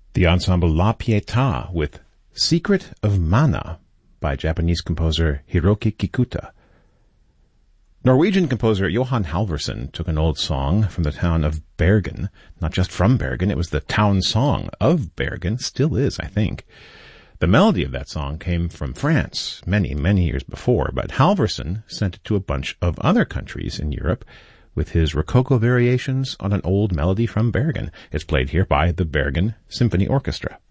The ensemble La Pietà with Secret of Mana by Japanese composer Hiroki Kikuta. Norwegian composer Johan Halvorsen took an old song from the town of Bergen. Not just from Bergen, it was the town song of Bergen. Still is, I think. The melody of that song came from France many, many years before, but Halvorsen sent it to a bunch of other countries in Europe with his Rococo variations on an old melody from Bergen. It's played here by the Bergen Symphony Orchestra.